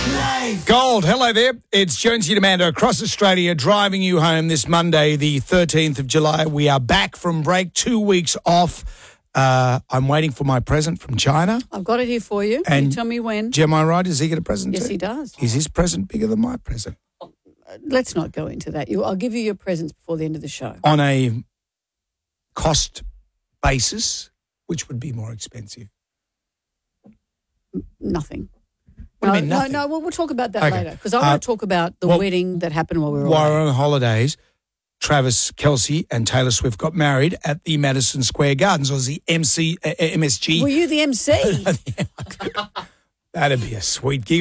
Gold, hello there. It's Jonesy Demando across Australia driving you home this Monday, the 13th of July. We are back from break, 2 weeks off. I'm waiting for my present from China. I've got it here for you. Can you tell me when? Am I right? Does he get a present Yes, too? he does. Is his present bigger than my present? Let's not go into that. I'll give you your presents before the end of the show. On a cost basis, which would be more expensive? Nothing. What do you mean nothing? No, we'll talk about that Okay. later because I want to talk about the wedding that happened while we were While away. we're on holidays, Travis Kelce and Taylor Swift got married at the Madison Square Gardens, or the MSG. Were you the MC? That'd be a sweet gig.